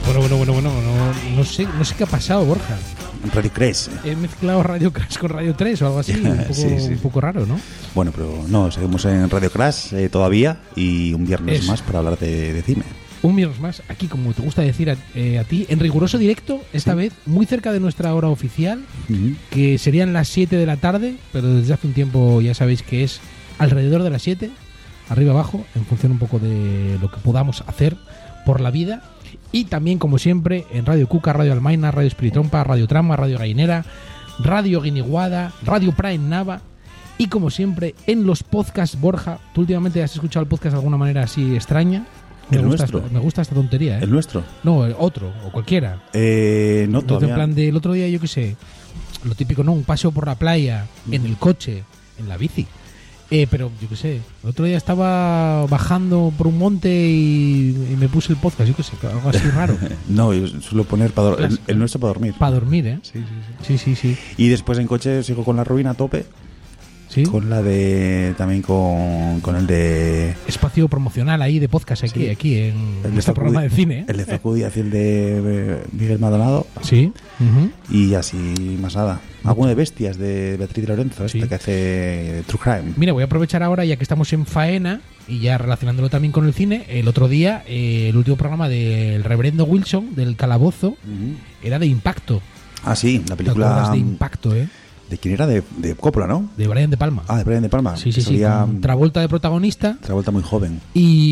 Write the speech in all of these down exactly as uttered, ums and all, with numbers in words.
Bueno, bueno, bueno, bueno, no, no sé, no sé qué ha pasado, Borja. Radio Crash. He mezclado Radio Crash con Radio tres o algo así, un poco, sí, sí. un poco raro, ¿no? Bueno, pero no, seguimos en Radio Crash eh, todavía y un viernes Es. más para hablar de, de cine. Un viernes más, aquí como te gusta decir a, eh, a ti, en riguroso directo, esta Sí. vez muy cerca de nuestra hora oficial, Uh-huh. que serían las siete de la tarde, pero desde hace un tiempo ya sabéis que es alrededor de las siete, arriba abajo, en función un poco de lo que podamos hacer por la vida. Y también, como siempre, en Radio Cuca, Radio Almaina, Radio Espiritrompa, Radio Trama, Radio Gallinera, Radio Guiniguada, Radio Prime Nava. Y como siempre, en los podcasts, Borja, ¿tú últimamente has escuchado el podcast de alguna manera así extraña? Me ¿El gusta nuestro? esta- me gusta esta tontería, ¿eh? ¿El nuestro? No, el otro, o cualquiera. Eh, no, Entonces, todavía. en plan del otro día, yo qué sé, lo típico, ¿no? Un paseo por la playa, en el coche, en la bici. Eh, pero yo qué sé, el otro día estaba bajando por un monte y, y me puse el podcast, yo qué sé, algo así raro. No, yo suelo poner para dor- el, el nuestro para dormir. Para dormir, ¿eh? Sí, sí, sí. Sí, sí, sí. Y después en coche sigo con la ruina a tope. ¿Sí? Con la de. También con, con el de. Espacio promocional ahí de podcast aquí, Sí. aquí en El de este Zacu- programa de cine, ¿eh? El de Zacudia hacia el de eh, Miguel Maldonado. Sí. Ujú. Y así más nada. Alguno de Bestias de Beatriz Lorenzo, esta Sí. que hace True Crime. Mira, voy a aprovechar ahora, ya que estamos en faena, y ya relacionándolo también con el cine, el otro día, eh, el último programa del Reverendo Wilson, del Calabozo, Ujú. era de Impacto. Ah, sí, la ¿Te película. acuerdas de Impacto, eh? ¿De quién era? De, de Coppola, ¿no? De Brian De Palma. Ah, de Brian De Palma. sí, sí, sí. Salía Con Travolta de protagonista. Travolta muy joven.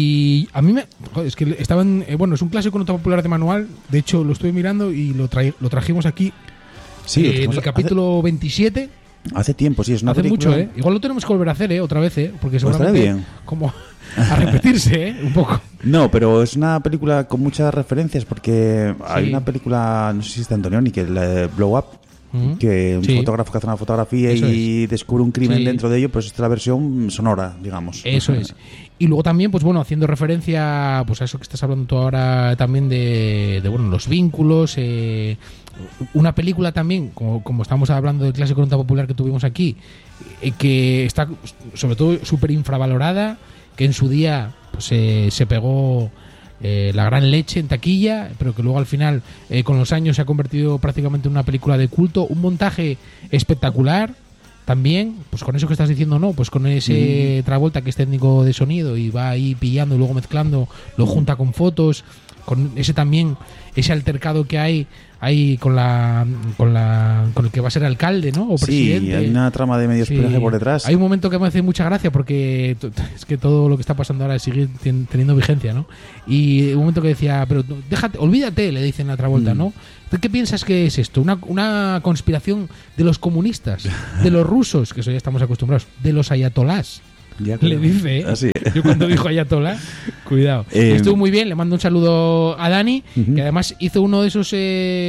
Y a mí me. Joder, es que estaban. eh, bueno, es un clásico nota popular de manual. De hecho, lo estuve mirando y lo, traí- lo trajimos aquí Sí, eh, lo en trajimos el capítulo veintisiete. Hace, hace tiempo, sí, es una Hace película. mucho, ¿eh? Igual lo tenemos que volver a hacer, ¿eh? Otra vez, ¿eh? Porque Pues seguramente. estará bien. Como a repetirse, ¿eh? Un poco. No, pero es una película con muchas referencias porque hay Sí. una película, no sé si es de Antonioni, que es la de Blow Up, Ujú. que un Sí. fotógrafo que hace una fotografía Eso y descubre un crimen Sí. dentro de ello, pues esta es la versión sonora, digamos. Eso es. Y luego también, pues bueno, haciendo referencia pues a eso que estás hablando tú ahora también de, de bueno, los vínculos, eh, una película también, como, como estamos hablando del clásico nota popular que tuvimos aquí, eh, que está sobre todo súper infravalorada, que en su día pues, eh, se pegó eh, la gran leche en taquilla, pero que luego al final, eh, con los años, se ha convertido prácticamente en una película de culto, un montaje espectacular. También, pues con eso que estás diciendo, no, pues con ese Travolta que es técnico de sonido y va ahí pillando y luego mezclando, lo junta con fotos, con ese también, ese altercado que hay ahí con la con la con el que va a ser alcalde, ¿no? O Sí, presidente. hay una trama de medio Sí. espionaje por detrás. Hay un momento que me hace mucha gracia porque t- t- es que todo lo que está pasando ahora sigue ten- teniendo vigencia, ¿no? Y un momento que decía, pero no, déjate, olvídate, le dicen a Travolta, Mm. ¿no? ¿Tú qué piensas que es esto? Una, una conspiración de los comunistas, de los rusos, que eso ya estamos acostumbrados, de los ayatolás. Ya, Le claro. dice, ¿eh? Así. Yo cuando dijo ayatolá, cuidado. Eh, Y estuvo muy bien, le mando un saludo a Dani, Ujú. que además hizo uno de esos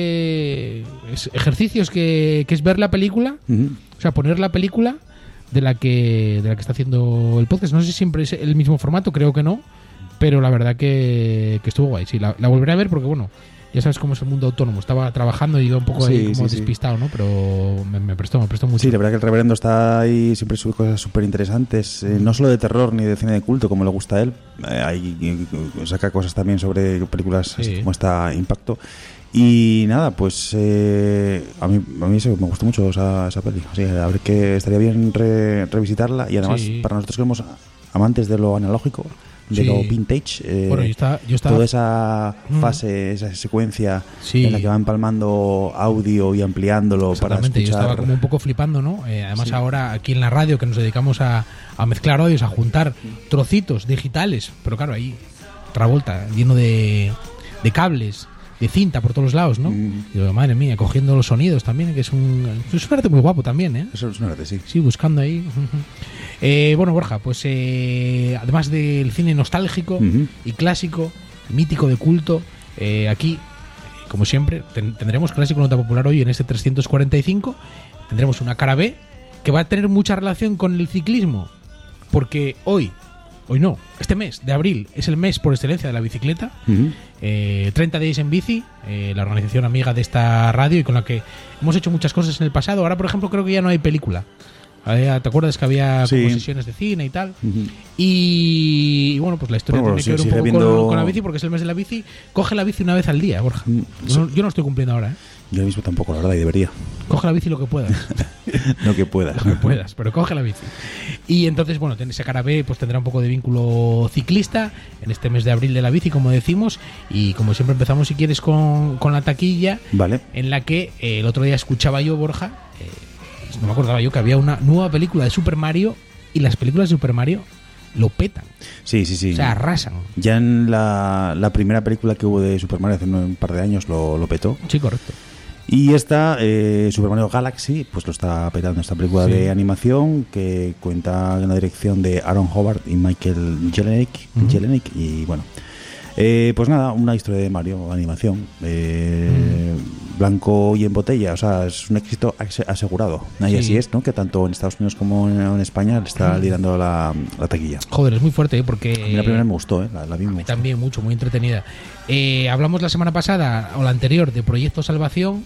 eh, es- ejercicios que, que es ver la película, Ujú. o sea, poner la película de la que de la que está haciendo el podcast. No sé si siempre es el mismo formato, creo que no, pero la verdad que, que estuvo guay. Sí, la, la volveré a ver porque, bueno, ya sabes cómo es el mundo autónomo. Estaba trabajando y iba un poco Sí, ahí como sí, sí. despistado, ¿no? Pero me, me prestó, me prestó mucho. Sí, la verdad que el reverendo está ahí, siempre sube cosas súper interesantes, eh, no solo de terror ni de cine de culto, como le gusta a él, eh, ahí eh, saca cosas también sobre películas Sí. así como esta Impacto. Y nada, pues eh, a mí, a mí eso, me gustó mucho esa, esa peli. Así que a ver que estaría bien re- revisitarla y además Sí. para nosotros que somos amantes de lo analógico, de Sí. lo vintage, eh, Bueno, yo estaba, yo estaba toda esa Mm. fase, esa secuencia Sí. en la que va empalmando audio y ampliándolo para Exactamente, yo escuchar. estaba como un poco flipando, ¿no? Eh, además Sí. ahora aquí en la radio que nos dedicamos a, a mezclar audios, a juntar trocitos digitales, pero claro, ahí Travolta, lleno de, de cables, de cinta por todos los lados, ¿no? Mm. Y digo, madre mía, cogiendo los sonidos también, que es un, es un arte muy guapo también, ¿eh? Eso es una verdad, sí. Sí, buscando ahí. Eh, bueno, Borja, pues eh, además del cine nostálgico Ujú. y clásico, mítico de culto, eh, aquí, como siempre, ten- tendremos clásico nota popular hoy en este trescientos cuarenta y cinco. Tendremos una cara B que va a tener mucha relación con el ciclismo, porque hoy, hoy no, este mes de abril es el mes por excelencia de la bicicleta. Ujú. Eh, treinta Days en Bici, eh, la organización amiga de esta radio y con la que hemos hecho muchas cosas en el pasado. Ahora, por ejemplo, creo que ya no hay película. ¿Te acuerdas que había sí. como sesiones de cine y tal? Uh-huh. Y, y bueno, pues la historia bueno, tiene sí, que ver un poco viendo... con, con la bici, porque es el mes de la bici. Coge la bici una vez al día, Borja. Mm, sí. no, yo no estoy cumpliendo ahora, ¿eh? Yo mismo tampoco, la verdad, y debería. Coge la bici lo que puedas. Lo que puedas. Lo que puedas, pero coge la bici. Y entonces, bueno, ese cara B pues tendrá un poco de vínculo ciclista en este mes de abril de la bici, como decimos. Y como siempre empezamos, si quieres, con, con la taquilla. Vale. En la que eh, el otro día escuchaba yo, Borja, eh, no me acordaba yo que había una nueva película de Super Mario y las películas de Super Mario lo petan. Sí, sí, sí. O sea, arrasan. Ya en la, la primera película que hubo de Super Mario hace un par de años lo, lo petó. Sí, correcto. Y esta, eh, Super Mario Galaxy, pues lo está petando. Esta película sí. de animación que cuenta en la dirección de Aaron Howard y Michael Jelenic. Uh-huh. Jelenic y bueno, eh, pues nada, una historia de Mario, animación. Eh, uh-huh. Blanco y en botella, o sea, es un éxito asegurado. Y sí. así es, ¿no? Que tanto en Estados Unidos como en España le está uh-huh. liderando la, la taquilla. Joder, es muy fuerte, ¿eh? Porque... A mí la primera me gustó, ¿eh? La, la vi a me mí gustó. También mucho, muy entretenida. Eh, hablamos la semana pasada, o la anterior, de Proyecto Salvación.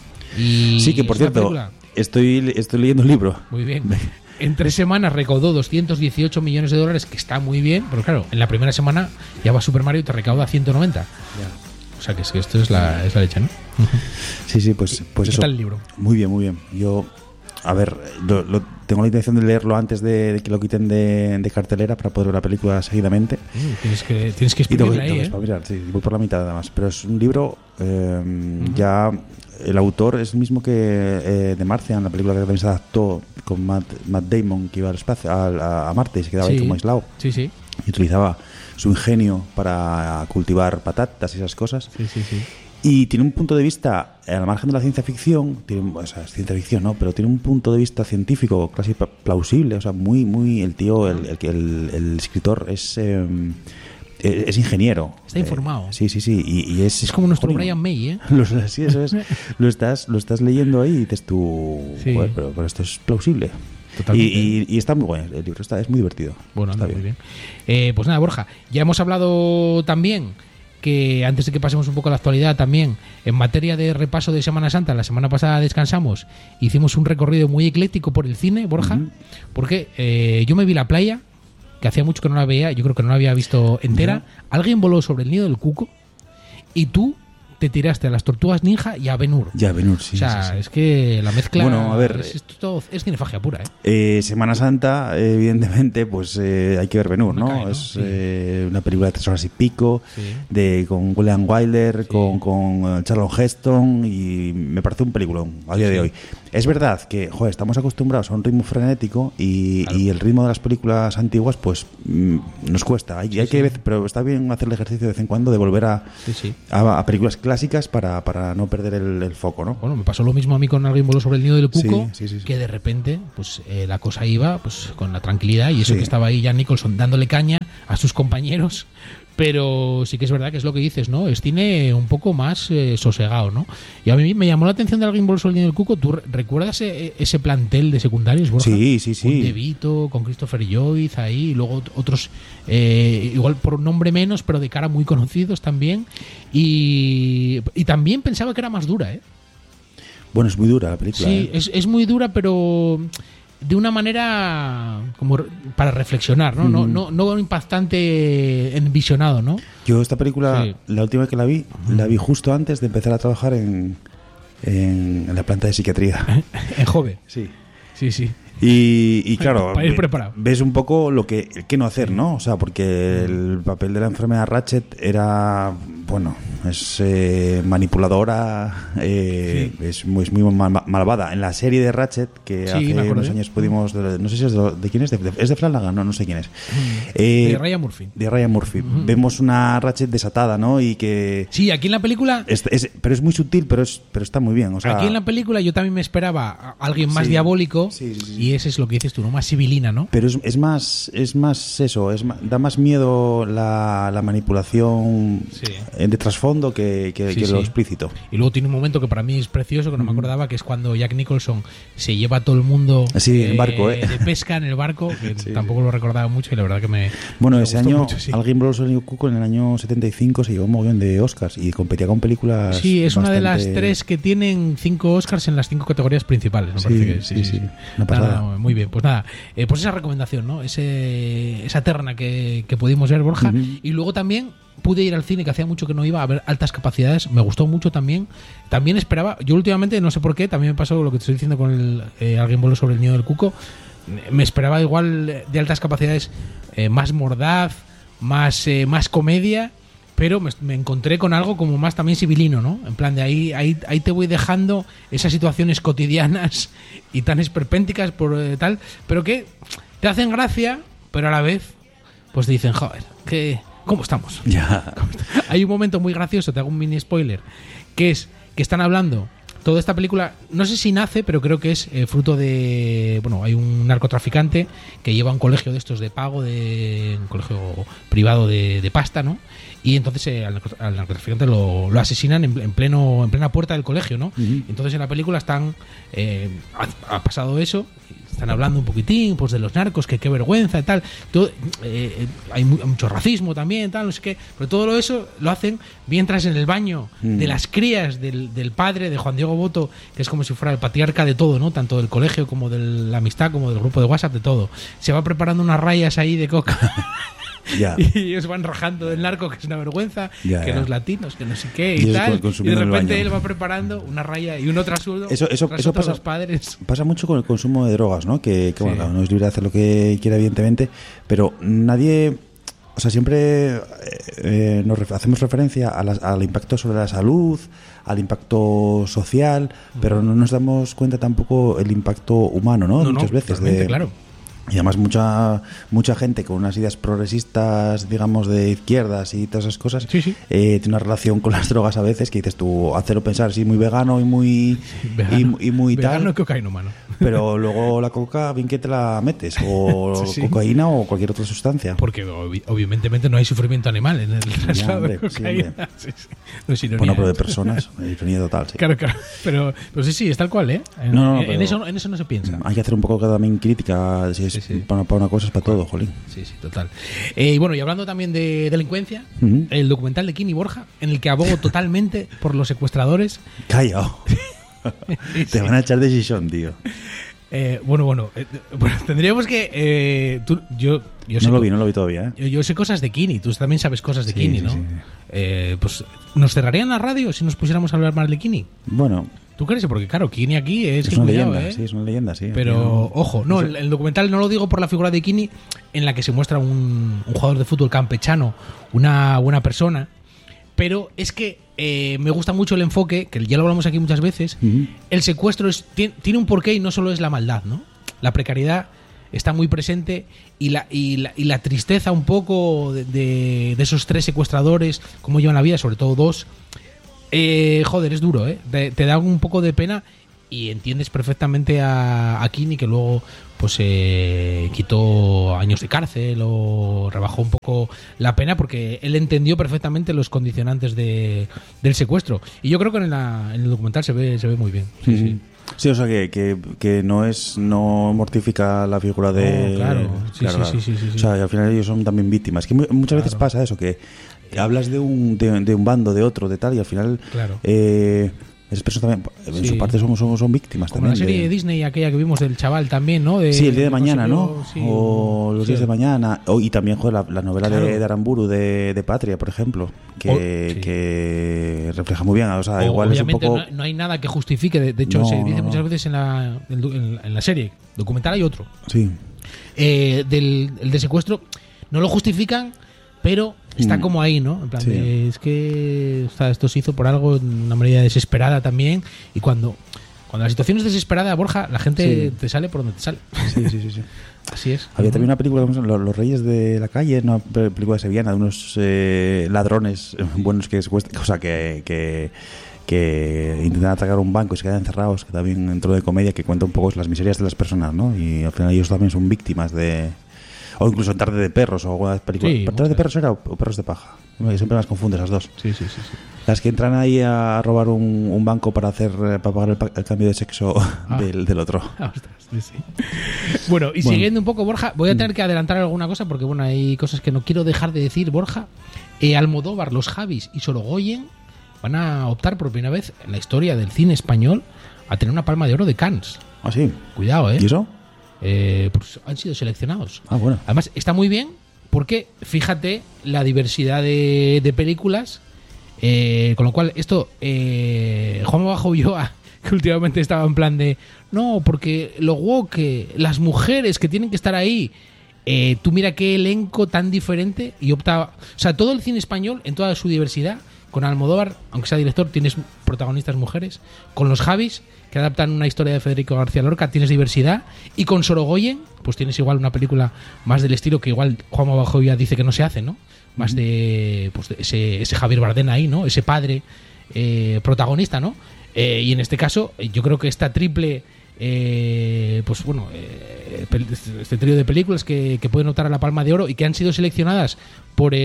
Y sí, que por cierto, estoy, estoy leyendo un libro. Muy bien. En tres semanas recaudó doscientos dieciocho millones de dólares, que está muy bien, pero claro, en la primera semana ya va Super Mario y te recauda ciento noventa. Ya. O sea que es que esto es la, es la leche, ¿no? Sí, sí, pues, pues ¿Qué eso. tal el libro? Muy bien, muy bien. Yo, a ver, lo, lo, tengo la intención de leerlo antes de, de que lo quiten de, de cartelera para poder ver la película seguidamente. Mm, tienes que tienes que exprimirla ahí, ¿eh? Mirar, sí, voy por la mitad nada más. Pero es un libro eh, uh-huh. ya... El autor es el mismo que eh, de Martian, la película que también se adaptó con Matt, Matt Damon, que iba al espacio, a, a Marte y se quedaba sí. ahí como aislado. Sí, sí. Y utilizaba su ingenio para cultivar patatas y esas cosas. Sí, sí, sí. Y tiene un punto de vista, al margen de la ciencia ficción, tiene, o sea, es ciencia ficción, ¿no? Pero tiene un punto de vista científico casi plausible, o sea, muy, muy, el tío, el, el, el, el escritor es... Eh, es ingeniero. Está informado. Eh, sí, sí, sí. Y, y es, es como nuestro joder, Brian May, ¿eh? Lo, sí, eso es. lo, estás, lo estás leyendo ahí y dices tú, sí. joder, pero, pero esto es plausible. Totalmente. Y, y, y está muy bueno, el libro está, es muy divertido. Bueno, está anda, bien. muy bien. Eh, pues nada, Borja, ya hemos hablado también que antes de que pasemos un poco a la actualidad también, en materia de repaso de Semana Santa, la semana pasada descansamos, hicimos un recorrido muy ecléctico por el cine, Borja, uh-huh. porque eh, yo me vi La Playa, que hacía mucho que no la veía, yo creo que no la había visto entera. Uh-huh. Alguien voló sobre el nido del cuco y tú te tiraste a las Tortugas Ninja y a Ben-Hur. Ya, Ben-Hur, sí. O sea, sí, sí. es que la mezcla bueno, a ver, es, esto todo, es cinefagia pura, ¿eh? eh Semana Santa, evidentemente, pues eh, hay que ver Ben-Hur, ¿no? Cae, ¿no? Es sí. eh, una película de tres horas y pico, sí. de con William Wilder, sí. con, con Charlton Heston, y me parece un peliculón a día sí. de hoy. Es verdad que, joder, estamos acostumbrados a un ritmo frenético y, claro. y el ritmo de las películas antiguas, pues mmm, nos cuesta. Hay, sí, hay sí. que, pero está bien hacer el ejercicio de vez en cuando de volver a, sí, sí. a, a películas clásicas para, para no perder el, el foco, ¿no? Bueno, me pasó lo mismo a mí con Alguien voló sobre el nido del cuco, sí, sí, sí, sí. que de repente, pues eh, la cosa iba, pues con la tranquilidad y eso sí. que estaba ahí Jack Nicholson dándole caña a sus compañeros. Pero sí que es verdad que es lo que dices, ¿no? Es cine un poco más eh, sosegado, ¿no? Y a mí me llamó la atención de Alguien voló sobre el nido del cuco. ¿Tú recuerdas ese, ese plantel de secundarios, Borja? Sí, sí, sí. Con De Vito, con Christopher Lloyd ahí, y luego otros, eh, igual por nombre menos, pero de cara muy conocidos también. Y, y también pensaba que era más dura, ¿eh? Bueno, es muy dura la película. Sí, ¿eh? es, es muy dura, pero... de una manera como para reflexionar, ¿no? Mm. No, no, no impactante en visionado, ¿no? Yo esta película, sí. la última vez que la vi, mm. la vi justo antes de empezar a trabajar en, en, en la planta de psiquiatría. ¿En Jove? Sí. Sí, sí. Y, y claro, para ir preparado. Ves un poco lo que, que no hacer, ¿no? O sea, porque el papel de la enfermera Ratched era, bueno, es eh, manipuladora, eh, sí. es muy, es muy mal, malvada. En la serie de Ratched, que sí, hace unos años pudimos, de, no sé si es de, de quién es, de, de, es de Flanagan, no, no sé quién es. Mm. Eh, de Ryan Murphy. De Ryan Murphy. Mm-hmm. Vemos una Ratched desatada, ¿no? Y que... Sí, aquí en la película... Es, es, pero es muy sutil, pero, es, pero está muy bien. O sea, aquí en la película yo también me esperaba a alguien más sí, diabólico sí, sí, sí. y ese es lo que dices tú, ¿no? Más sibilina, ¿no? Pero es, es más es más eso, es más, da más miedo la, la manipulación sí. de trasfondo fondo que, que, Sí, que sí. lo explícito. Y luego tiene un momento que para mí es precioso, que no me acordaba, que es cuando Jack Nicholson se lleva a todo el mundo Sí, en barco, ¿eh? de pesca en el barco, que Sí, tampoco lo recordaba mucho y la verdad que me Bueno, me ese gustó año, mucho, sí. alguien voló sobre el cuco en el año setenta y cinco, se llevó un mogollón de Oscars y competía con películas. Sí, es una de las bastante- tres que tienen cinco Oscars en las cinco categorías principales. Me Sí, parece que, sí, sí. Una pasada. Nada, muy bien, pues nada, eh, pues esa recomendación, ¿no? Ese, esa terna que, que pudimos ver, Borja. Ujú. Y luego también pude ir al cine, que hacía mucho que no iba, a ver Altas Capacidades. Me gustó mucho también. También esperaba, yo últimamente, no sé por qué, también me pasó lo que te estoy diciendo con el eh, Alguien voló sobre el nido del cuco. Me esperaba igual de Altas Capacidades eh, más mordaz, más, eh, más comedia. Pero me, me encontré con algo como más también civilino, ¿no? En plan de ahí, ahí, ahí te voy dejando esas situaciones cotidianas y tan esperpénticas por eh, tal, pero que te hacen gracia, pero a la vez, pues te dicen, joder, que ¿cómo estamos? Ya. Hay un momento muy gracioso, te hago un mini spoiler, que es que están hablando. Toda esta película, no sé si nace, pero creo que es eh, fruto de... Bueno, hay un narcotraficante que lleva a un colegio de estos de pago, de un colegio privado de, de pasta, ¿no? Y entonces eh, al, narco- al narcotraficante lo, lo asesinan en, en pleno en plena puerta del colegio, ¿no? Ujú. Entonces en la película están... eh, ha, ha pasado eso, están hablando un poquitín pues de los narcos, que qué vergüenza y tal. Todo, eh, hay mu- mucho racismo también, tal, no sé qué. Pero todo lo eso lo hacen mientras en el baño Mm. de las crías del, del padre de Juan Diego Boto, que es como si fuera el patriarca de todo, ¿no? Tanto del colegio como de la amistad, como del grupo de WhatsApp, de todo. Se va preparando unas rayas ahí de coca. Ya. Y ellos van rajando del narco, que es una vergüenza, Ya, que ya. los latinos, que no sé qué Y y, ellos tal. Y de consumiendo en el repente baño. él va preparando una raya y uno tras uno. Eso- eso- tras eso otro pasa- los padres. Pasa mucho con el consumo de drogas, ¿no? Que, que Sí. bueno, cada uno es libre de hacer lo que quiera, evidentemente, pero nadie, o sea, siempre eh, eh, nos ref- hacemos referencia a las- al impacto sobre la salud, al impacto social, pero no nos damos cuenta tampoco el impacto humano, ¿no? No, no, Muchas veces. totalmente, de- claro. Y además mucha mucha gente con unas ideas progresistas, digamos, de izquierdas y todas esas cosas, Sí, sí. eh, tiene una relación con las drogas a veces que dices tú, hacerlo pensar, sí, muy vegano y muy Vegano, y, y muy vegano tal, y cocainómano. pero luego la coca, bien que te la metes, o Sí, sí. cocaína o cualquier otra sustancia. Porque obvi- obviamente no hay sufrimiento animal en el traslado hombre, de sí, cocaína. hombre. Sí, sí. No es ironía, Bueno, pero de ¿eh? personas, ironía total, sí. Claro, claro. Pero, pero sí, sí, es tal cual, ¿eh? En, No, no, en- en pero- eso, en eso no se piensa. Hay que hacer un poco también crítica, si es Sí, sí. Para, para una cosa es para todo, jolín. Sí, sí, total. Eh, y bueno, y hablando también de delincuencia, Ujú. el documental de Kini Borja, en el que abogo totalmente por los secuestradores. Calla. Te van a echar de Gijón, tío. Eh, bueno, bueno, eh, bueno, tendríamos que... eh, tú- yo, yo sé No lo co- vi, no lo vi todavía, ¿eh? Yo, yo sé cosas de Kini, tú también sabes cosas de Sí, Kini, sí, ¿no? sí. Eh, pues, ¿nos cerrarían la radio si nos pusiéramos a hablar más de Kini? Bueno, ¿Tú crees? Porque claro, Kini aquí es, es que una cuidado, leyenda, ¿eh? sí, es una leyenda, sí. Pero, Tío. ojo, no, el, el documental no lo digo por la figura de Kini, en la que se muestra un, un jugador de fútbol campechano, una buena persona, pero es que eh, me gusta mucho el enfoque, que ya lo hablamos aquí muchas veces, Ujú. el secuestro es, tiene, tiene un porqué y no solo es la maldad, ¿no? La precariedad está muy presente y la, y la, y la tristeza un poco de, de- de esos tres secuestradores, cómo llevan la vida, sobre todo dos. Eh, joder, es duro, ¿eh? Te, te da un poco de pena y entiendes perfectamente a, a Kini, que luego pues eh, quitó años de cárcel o rebajó un poco la pena porque él entendió perfectamente los condicionantes de, del secuestro. Y yo creo que en, la, en el documental se ve, se ve muy bien. Sí, sí. Sí, o sea que, que, que no es no mortifica la figura de No, claro. Sí, sí, sí, sí, sí, sí. O sea, que al final ellos son también víctimas. Que mu- muchas veces Claro. pasa eso, que hablas de un de, de un bando, de otro, de tal, y al final Claro. eh, esas personas también, en Sí. su parte son, son, son víctimas Como la también. serie de de- Disney, aquella que vimos del chaval también, ¿no? De- Sí, el día de que mañana, ¿no? consiguió- sí, o los sí. días de mañana. O, y también, joder, la, la novela Claro. de, de Aramburu, de, de Patria, por ejemplo, que, O- sí. que refleja muy bien. O sea, O- igual es un obviamente poco. no, no hay nada que justifique. De, de hecho, No, se dice no, no. muchas veces en la, en, du- en- en la serie documental hay otro. Sí. Eh, del el de secuestro no lo justifican, pero está Mm. como ahí, ¿no? En plan, Sí. de, es que o sea, esto se hizo por algo, en una manera desesperada también. Y cuando, cuando la situación es desesperada, Borja, la gente Sí. te sale por donde te sale. Sí, sí, sí, sí. Así es. Había también una película, ¿cómo se llama? Los Reyes de la Calle, una pe- película sevillana de unos eh, ladrones eh, buenos que secuestran, o sea, que, que, que intentan atacar un banco y se quedan encerrados, que también entró de comedia, que cuenta un poco las miserias de las personas, ¿no? Y al final ellos también son víctimas de... O incluso en Tarde de Perros o alguna película. Sí, ¿Tarde de muchas. Perros era o o Perros de Paja? Siempre las confundes las dos. Sí, sí, sí, sí. Las que entran ahí a robar un, un banco para hacer para pagar el, el cambio de sexo ah. del, del otro. Ah, ostras, sí, sí. Bueno, y bueno. Siguiendo un poco, Borja, voy a tener que adelantar alguna cosa porque bueno, hay cosas que no quiero dejar de decir, Borja. Eh, Almodóvar, los Javis y Sorogoyen van a optar por primera vez en la historia del cine español a tener una Palma de Oro de Cannes. Ah, sí. Cuidado, ¿eh? ¿Y eso? Eh, pues han sido seleccionados. Ah, bueno. Además, está muy bien porque, fíjate, la diversidad de, de películas, eh, con lo cual, esto, eh, Juan Bajo Ulloa, que últimamente estaba en plan de, no, porque lo woke, las mujeres que tienen que estar ahí, eh, tú mira qué elenco tan diferente, y optaba, o sea, todo el cine español, en toda su diversidad, con Almodóvar, aunque sea director, tienes protagonistas mujeres. Con los Javis, que adaptan una historia de Federico García Lorca, tienes diversidad. Y con Sorogoyen, pues tienes igual una película más del estilo que igual Juanma Bajo ya dice que no se hace, ¿no? Más de, pues de ese, ese Javier Bardem ahí, ¿no? Ese padre eh, protagonista, ¿no? Eh, y en este caso, yo creo que esta triple... Eh, pues bueno, eh, este trío de películas que, que pueden optar a la Palma de Oro y que han sido seleccionadas por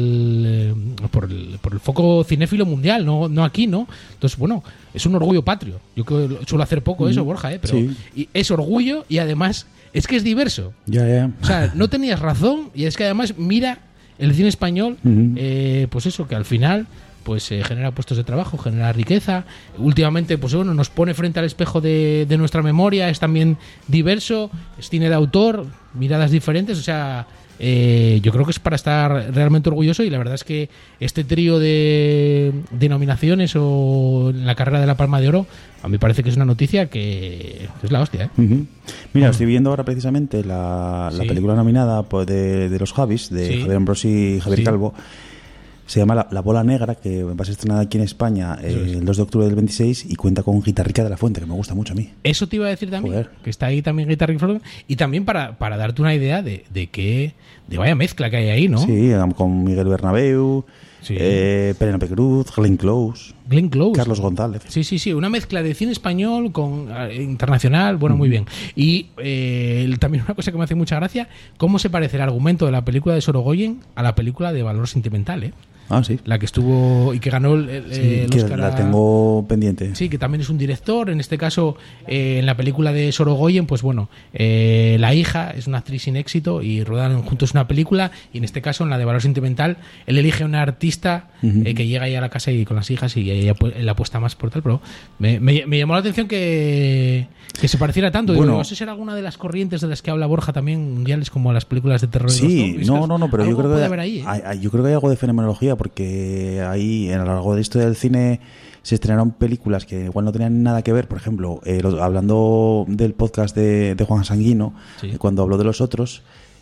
el, eh, por el por el foco cinéfilo mundial, no, no aquí, ¿no? Entonces, bueno, es un orgullo patrio. Yo creo que suelo hacer poco eso, Borja, ¿eh? Pero sí. Y es orgullo y además es que es diverso. Ya, ya. O sea, no tenías razón y es que además mira el cine español, uh-huh. eh, pues eso, que al final... pues eh, genera puestos de trabajo, genera riqueza. Últimamente, pues bueno, nos pone frente al espejo de, de nuestra memoria, es también diverso, es cine de autor, miradas diferentes, o sea, eh, yo creo que es para estar realmente orgulloso y la verdad es que este trío de denominaciones o en la carrera de la Palma de Oro, a mí me parece que es una noticia que es la hostia, ¿eh? Uh-huh. Mira, bueno. Estoy viendo ahora precisamente la, la sí. película nominada de, de los Javis, de sí. Javier Ambrossi y Javier sí. Calvo. Se llama la, la Bola Negra, que va a ser estrenada aquí en España eh, el dos de octubre del veintiséis y cuenta con Guitarrica de la Fuente, que me gusta mucho a mí. Eso te iba a decir también, Joder. que está ahí también Guitarrica y también para, para darte una idea de, de que de vaya mezcla que hay ahí, ¿no? Sí, con Miguel Bernabéu, sí. eh, Penélope Cruz, Glenn Close, Glenn Close, Carlos González. Sí, sí, sí, una mezcla de cine español con eh, internacional, bueno, mm. muy bien. Y eh, también una cosa que me hace mucha gracia, cómo se parece el argumento de la película de Sorogoyen a la película de Valor Sentimental, ¿eh? Ah, sí. La que estuvo y que ganó el, el, sí, el que Oscar. La tengo pendiente. Sí, que también es un director. En este caso, eh, en la película de Sorogoyen, pues bueno, eh, la hija es una actriz sin éxito y rodan juntos una película. Y en este caso, en la de Valor Sentimental, él elige a una artista uh-huh. eh, que llega ahí a la casa y con las hijas y ella la apuesta más por tal. Pero me, me, me llamó la atención que, que se pareciera tanto. Bueno, Digo, no sé si era alguna de las corrientes de las que habla Borja también mundiales, como las películas de terror. Sí, de los no, no, no, pero yo creo que haber ahí, ¿eh? hay, yo creo que hay algo de fenomenología porque ahí a lo largo de la historia del cine se estrenaron películas que igual no tenían nada que ver. Por ejemplo, eh, lo, hablando del podcast de, de Juan Sanguino, sí. eh, cuando habló de Los Otros,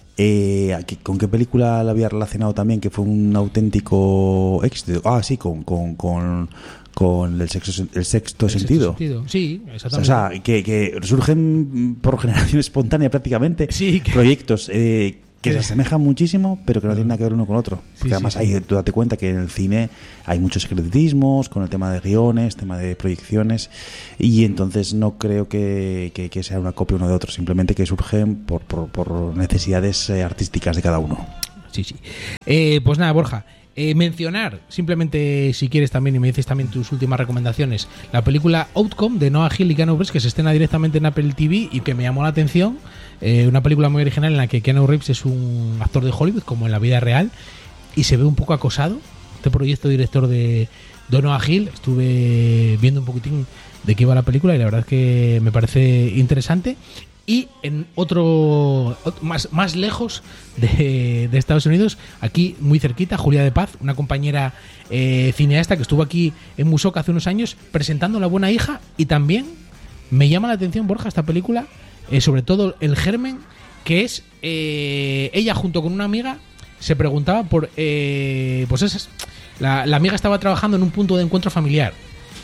eh, ¿con qué película la había relacionado también? Que fue un auténtico éxito. Ah, sí, con... con, con con el sexto, el sexto el sentido. Sexto sentido. Sí, exactamente. O sea, que, que surgen por generación espontánea prácticamente sí, que... proyectos eh, que se asemejan muchísimo, pero que no tienen nada que ver uno con otro. Porque sí, además, sí, sí. Hay, tú date cuenta que en el cine hay muchos secretismos con el tema de guiones, tema de proyecciones, y entonces no creo que, que, que sea una copia uno de otro, simplemente que surgen por, por, por necesidades eh, artísticas de cada uno. Sí, sí. Eh, pues nada, Borja. Eh, mencionar, simplemente si quieres también, y me dices también tus últimas recomendaciones, la película Outcome de Noah Hill y Keanu Reeves, que se estrena directamente en Apple T V y que me llamó la atención. Eh, una película muy original en la que Keanu Reeves es un actor de Hollywood, como en la vida real, y se ve un poco acosado. Este proyecto director de, de Noah Hill, estuve viendo un poquitín de qué iba la película y la verdad es que me parece interesante. Y en otro, más, más lejos de, de Estados Unidos, aquí muy cerquita, Julia de Paz, una compañera eh, cineasta que estuvo aquí en Musoc hace unos años presentando La Buena Hija. Y también me llama la atención, Borja, esta película, eh, sobre todo el germen, que es eh, ella junto con una amiga se preguntaba por eh, pues esas, la, la amiga estaba trabajando en un punto de encuentro familiar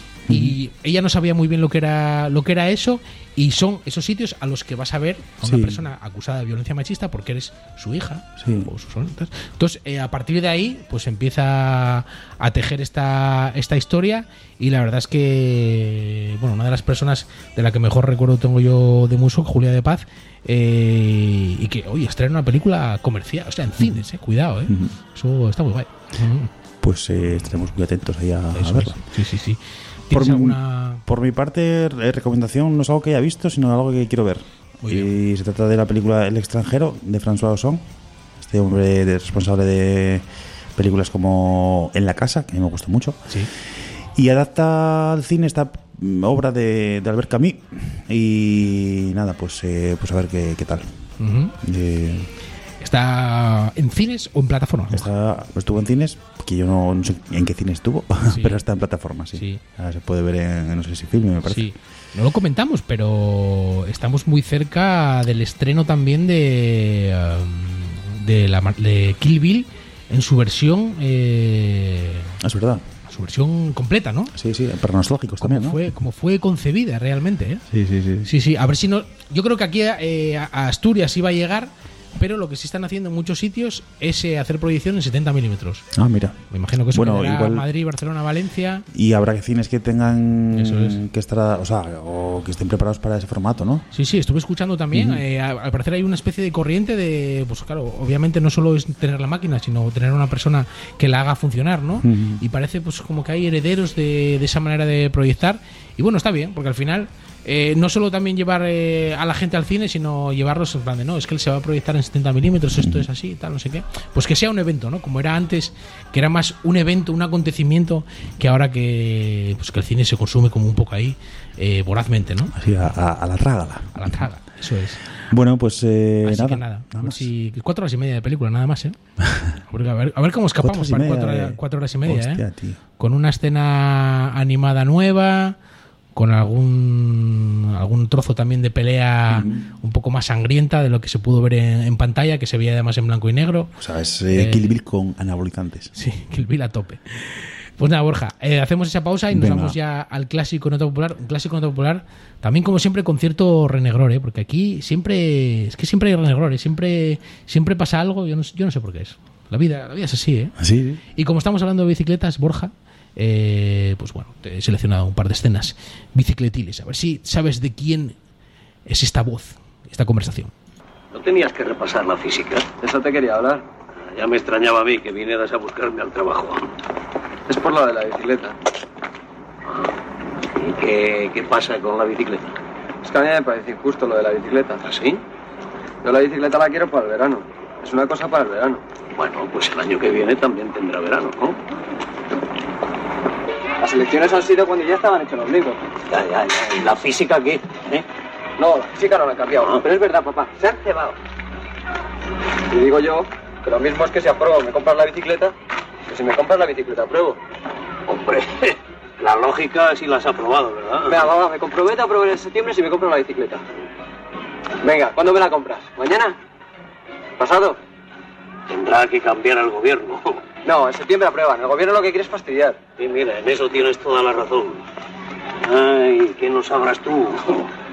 y ella no sabía muy bien lo que era lo que era eso, y son esos sitios a los que vas a ver a una sí. persona acusada de violencia machista porque eres su hija sí. o sus entonces, entonces eh, a partir de ahí pues empieza a tejer esta esta historia, y la verdad es que bueno, una de las personas de la que mejor recuerdo tengo yo de Musoc, Julia de Paz, eh, y que hoy estrena una película comercial, o sea, en cines, eh, cuidado, eh. Uh-huh. Eso está muy guay. Uh-huh. Pues eh, estaremos muy atentos ahí a, a verla. Sí, sí, sí. Por, alguna... por mi parte, eh, recomendación no es algo que haya visto, sino algo que quiero ver. Y se trata de la película El extranjero, de François Ozon, este hombre de, responsable de películas como En la casa, que a mí me gustó mucho. Sí. Y adapta al cine esta obra de, de Albert Camus. Y nada, pues, eh, pues a ver qué, qué tal. Uh-huh. Eh, ¿Está en cines o en plataformas? Está, estuvo en cines, que yo no, no sé en qué cine estuvo, sí. Pero está en plataformas, sí. sí. Ahora se puede ver en, no sé si film, me parece. Sí. No lo comentamos, pero estamos muy cerca del estreno también de, de, la, de Kill Bill en su versión... Eh, es verdad. Su versión completa, ¿no? Sí, sí, para nostálgicos también, ¿no? Fue, como fue concebida realmente, ¿eh? Sí, sí, sí. Sí, sí, a ver si no... Yo creo que aquí eh, a Asturias iba a llegar... Pero lo que sí están haciendo en muchos sitios es eh, hacer proyección en setenta milímetros. Ah, mira. Me imagino que eso bueno, quedará igual... Madrid, Barcelona, Valencia. Y habrá cines que tengan eso es. que estar, o sea, o que estén preparados para ese formato, ¿no? Sí, sí, estuve escuchando también. Uh-huh. eh, al parecer hay una especie de corriente de, pues claro, obviamente no solo es tener la máquina, sino tener una persona que la haga funcionar, ¿no? Uh-huh. Y parece pues como que hay herederos de, de esa manera de proyectar. Y bueno, está bien, porque al final... Eh, no solo también llevar eh, a la gente al cine, sino llevarlos en plan de no, es que él se va a proyectar en setenta milímetros, esto es así, tal, no sé qué. Pues que sea un evento, ¿no? Como era antes, que era más un evento, un acontecimiento, que ahora que pues que el cine se consume como un poco ahí, eh, vorazmente, ¿no? Así, a, a, a la trágala. A la traga, eso es. Bueno, pues eh, así nada. Que nada. nada más. Si, cuatro horas y media de película, nada más, ¿eh? A ver, a ver cómo escapamos para cuatro, de... cuatro horas y media, Hostia, ¿eh? Tío. Con una escena animada nueva, con algún algún trozo también de pelea uh-huh. un poco más sangrienta de lo que se pudo ver en, en pantalla, que se veía además en blanco y negro. O sea, es eh, eh, Kill Bill con anabolizantes. Sí, Kill Bill a tope. Pues nada, Borja, eh, hacemos esa pausa y nos Venga. vamos ya al clásico nota popular. Un clásico nota popular, también como siempre con cierto renegror, ¿eh? Porque aquí siempre, es que siempre hay renegror, ¿eh? siempre, siempre pasa algo, yo no, yo no sé por qué es. La vida, la vida es así, ¿eh? Sí. Y como estamos hablando de bicicletas, Borja, Eh, pues bueno, te he seleccionado un par de escenas bicicletiles. A ver si sabes de quién es esta voz, esta conversación. ¿No tenías que repasar la física? Eso te quería hablar. Ya me extrañaba a mí que vinieras a buscarme al trabajo. Es por lo de la bicicleta. ¿Y qué, qué pasa con la bicicleta? Es que a mí me parece injusto lo de la bicicleta. ¿Ah, sí? Yo la bicicleta la quiero para el verano. Es una cosa para el verano. Bueno, pues el año que viene también tendrá verano, ¿no? Las elecciones han sido cuando ya estaban hechos los libros. Ya, ya, ya. ¿Y la física qué? ¿Eh? No, la física no la han cambiado. Ah. Pero es verdad, papá. Se han cebado. Y digo yo que lo mismo es que si apruebo me compras la bicicleta, que si me compras la bicicleta apruebo. Hombre, la lógica sí la has aprobado, ¿verdad? Venga, papá, me comprometo a aprobar en septiembre si me compro la bicicleta. Venga, ¿cuándo me la compras? ¿Mañana? ¿Pasado? Tendrá que cambiar el gobierno. No, en septiembre aprueban. El gobierno lo que quiere es fastidiar. Sí, mira, en eso tienes toda la razón. Ay, ¿qué no sabrás tú?